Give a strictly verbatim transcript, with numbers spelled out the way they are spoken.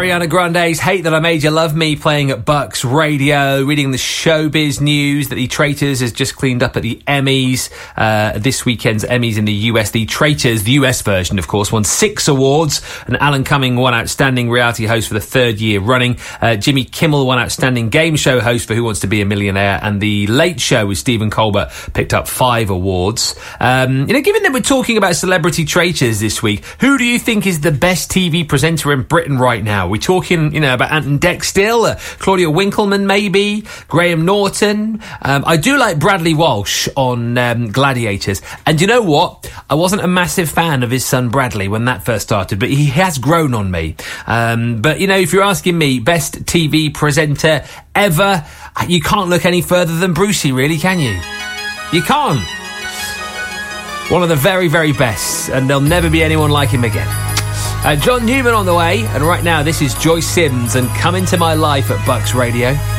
Ariana Grande's Hate That I Made You Love Me playing at Bucks Radio, reading the showbiz news that The Traitors has just cleaned up at the Emmys. Uh, this weekend's Emmys in the U S. The Traitors, the U S version, of course, won six awards. And Alan Cumming won Outstanding Reality Host for the third year running. Uh, Jimmy Kimmel won Outstanding Game Show Host for Who Wants to Be a Millionaire. And The Late Show with Stephen Colbert picked up five awards. Um, you know, given that we're talking about celebrity traitors this week, who do you think is the best T V presenter in Britain right now? We're talking, you know, about Ant and Dec still, uh, Claudia Winkleman maybe, Graham Norton. Um, I do like Bradley Walsh on um, Gladiators. And you know what? I wasn't a massive fan of his son Bradley when that first started, but he has grown on me. Um, but, you know, if you're asking me, best T V presenter ever, you can't look any further than Brucey, really, can you? You can't. One of the very, very best, and there'll never be anyone like him again. Uh, John Newman on the way, and right now this is Joyce Sims and Come Into My Life at Bucks Radio.